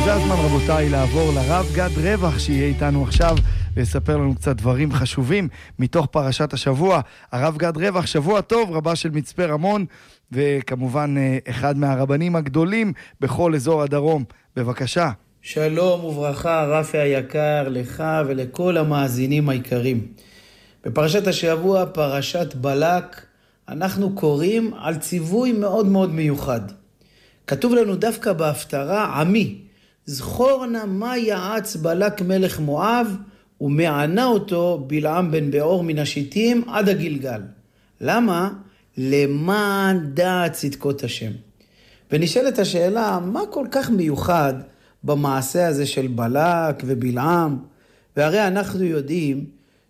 וזה הזמן רבותיי לעבור לרב גד רווח שיהיה איתנו עכשיו ויספר לנו קצת דברים חשובים מתוך פרשת השבוע. הרב גד רווח, שבוע טוב, רבה של מצפה רמון וכמובן אחד מהרבנים הגדולים בכל אזור הדרום. בבקשה. שלום וברכה רפי היקר לך ולכל המאזינים היקרים. בפרשת השבוע, פרשת בלק, אנחנו קוראים על ציווי מאוד מאוד מיוחד. כתוב לנו דווקא בהפטרה, עמי, זכור נא מה יעץ בלק מלך מואב, ומענה אותו בלעם בן בעור מן השיטים עד הגלגל. למה? למען דעת צדקות השם. ונשאלת השאלה, מה כל כך מיוחד במעשה הזה של בלק ובלעם? והרי אנחנו יודעים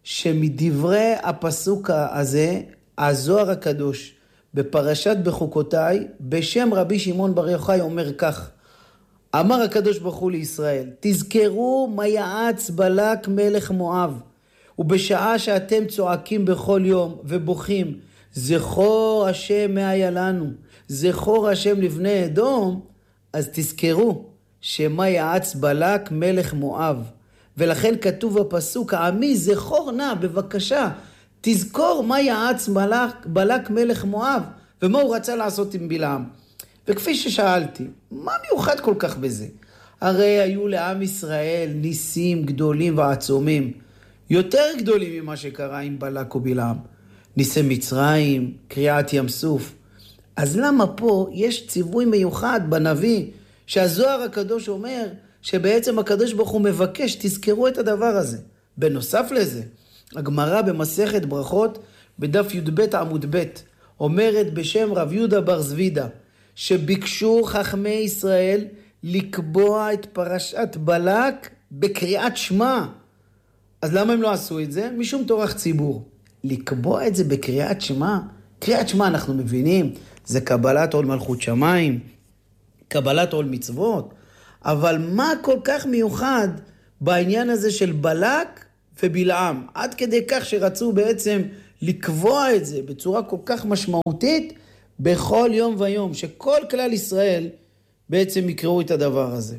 שמדברי הפסוק הזה, הזוהר הקדוש, בפרשת בחוקותיי, בשם רבי שמעון בר יוחאי אומר כך, אמר הקדוש ברוך הוא לישראל, תזכרו מה יעץ בלק מלך מואב, ובשעה שאתם צועקים בכל יום ובוכים, זכור השם מה היה לנו, זכור השם לבני אדום, אז תזכרו שמה יעץ בלק מלך מואב. ולכן כתוב בפסוק, עמי זכור נא, בבקשה, תזכור מה יעץ בלק מלך מואב, ומה הוא רצה לעשות עם בלעם. וכפי ששאלתי, מה מיוחד כל כך בזה? הרי היו לעם ישראל ניסים גדולים ועצומים, יותר גדולים ממה שקרה עם בלק ובלעם. ניסי מצרים, קריעת ים סוף. אז למה פה יש ציווי מיוחד בנביא, שהזוהר הקדוש אומר, שבעצם הקדוש ברוך הוא מבקש, תזכרו את הדבר הזה. בנוסף לזה, הגמרא במסכת ברכות, בדף י"ב עמוד ב', אומרת בשם רב יהודה בר זבידה, שביקשו חכמי ישראל לקבוע את פרשת בלק בקריאת שמע. אז למה הם לא עשו את זה? משום טורח ציבור. לקבוע את זה בקריאת שמע? קריאת שמע אנחנו מבינים, זה קבלת עול מלכות שמיים, קבלת עול מצוות, אבל מה כל כך מיוחד בעניין הזה של בלק ובלעם? עד כדי כך שרצו בעצם לקבוע את זה בצורה כל כך משמעותית בכל יום ויום, שכל כלל ישראל בעצם יקראו את הדבר הזה.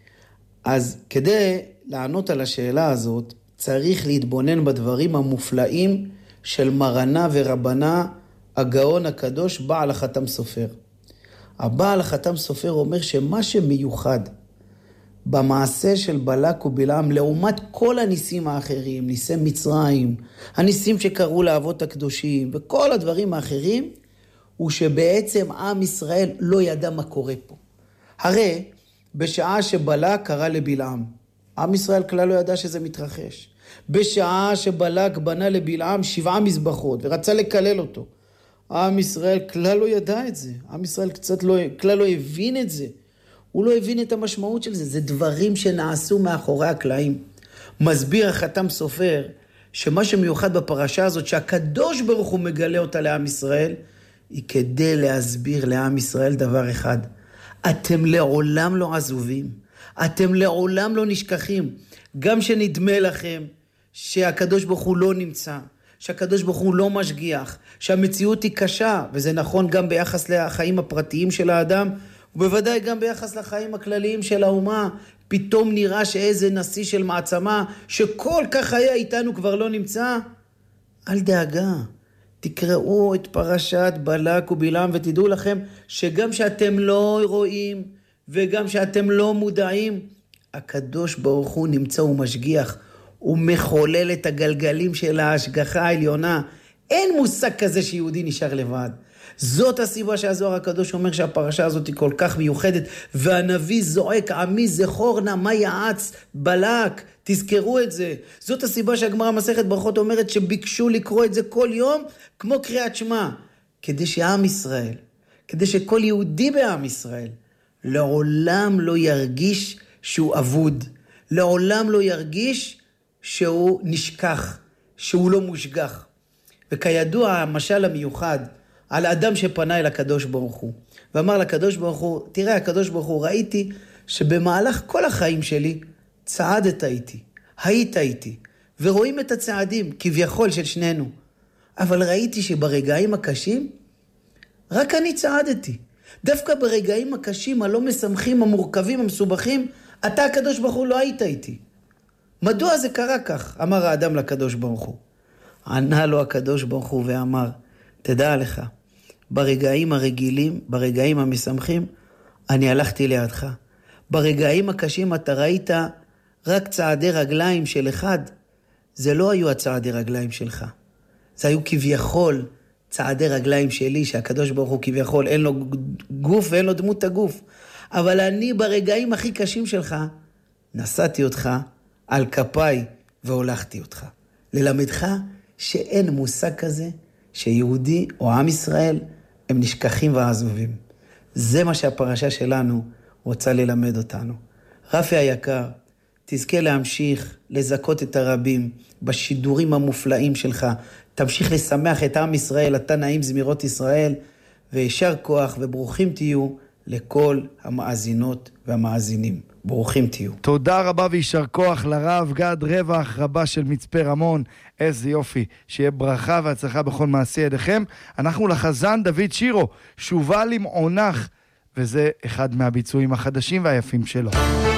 אז כדי לענות על השאלה הזאת, צריך להתבונן בדברים המופלאים של מרנה ורבנה, הגאון הקדוש בעל החתם סופר. הבעל החתם סופר אומר שמה שמיוחד במעשה של בלק ובלעם, לעומת כל הניסים האחרים, ניסי מצרים, הניסים שקראו לאבות הקדושים, וכל הדברים האחרים, הוא שבעצם עם ישראל לא ידע מה קורה פה. הרי בשעה שבלק קרא לבלעם, עם ישראל כלל לא ידע שזה מתרחש. בשעה שבלק בנה לבלעם 7 מזבחות ורצה לקלל אותו, עם ישראל כלל לא ידע את זה. עם ישראל כלל לא הבין את זה. הוא לא הבין את המשמעות של זה. זה דברים שנעשו מאחורי הקלעים. מסביר החתם סופר שמה שמיוחד בפרשה הזאת, שהקדוש ברוך הוא מגלה אותה לעם ישראל, היא כדי להסביר לעם ישראל דבר אחד. אתם לעולם לא עזובים. אתם לעולם לא נשכחים. גם שנדמה לכם שהקדוש ברוך הוא לא נמצא, שהקדוש ברוך הוא לא משגיח, שהמציאות היא קשה, וזה נכון גם ביחס לחיים הפרטיים של האדם, ובוודאי גם ביחס לחיים הכלליים של האומה. פתאום נראה שאיזה נשיא של מעצמה, שכל כך היה איתנו כבר לא נמצא. אל דאגה, תקראו את פרשת בלק ובלעם, ותדעו לכם שגם שאתם לא רואים, וגם שאתם לא מודעים, הקדוש ברוך הוא נמצא ומשגיח, הוא מחולל את הגלגלים של ההשגחה העליונה. אין מושג כזה שיהודי נשאר לבד. זאת הסיבה שהזוהר הקדוש אומר שהפרשה הזאת היא כל כך מיוחדת, והנביא זועק, עמי זכור נא מה יעץ בלק, תזכרו את זה. זאת הסיבה שהגמרא מסכת ברכות אומרת שביקשו לקרוא את זה כל יום כמו קריאת שמע, כדי שעם ישראל, כדי שכל יהודי בעם ישראל לעולם לא ירגיש שהוא אבוד, לעולם לא ירגיש שהוא נשכח, שהוא לא מושגח. וכידוע המשל המיוחד על אדם שפנה אל הקדוש ברוך הוא, ואמר לקדוש ברוך הוא, תראה הקדוש ברוך הוא, ראיתי שבמהלך כל החיים שלי צעדת איתי, היית איתי, ורואים את הצעדים כביכול של שנינו, אבל ראיתי שברגעים הקשים רק אני צעדתי. דווקא ברגעים הקשים הלא משמחים, המורכבים, המסובכים, אתה הקדוש ברוך הוא לא היית איתי. מדוע זה קרה כך? אמר האדם לקדוש ברוך הוא. ענה לו הקדוש ברוך הוא ואמר, תדע לך, ברגעים הרגילים, ברגעים המשמחים, אני הלכתי לידך. ברגעים הקשים אתה ראית רק צעדי רגליים של אחד. זה לא היו הצעדי רגליים שלך. זה היו כביכול צעדי רגליים שלי, שהקדוש ברוך הוא כביכול אין לו גוף ואין לו דמות הגוף. אבל אני ברגעים הכי קשים שלך, נשאתי אותך על כפיי והולכתי אותך. ללמדך שאין מושג כזה שיהודי או עם ישראל הם נשכחים ועזובים. זה מה שהפרשה שלנו רוצה ללמד אותנו. רפי היקר, תזכה להמשיך לזכות את הרבים בשידורים המופלאים שלך. תמשיך לשמח את עם ישראל, אתה נעים זמירות ישראל, וישר כוח וברוכים תהיו לכל המאזינות והמאזינים. ברוכים תהיו. תודה רבה וישר כוח לרב גד רווח, רבה של מצפה רמון. איזה יופי, שיהיה ברכה והצלחה בכל מעשי ידיכם. אנחנו לחזן דוד שירו, שובה למעונך, וזה אחד מהביצועים החדשים והיפים שלו.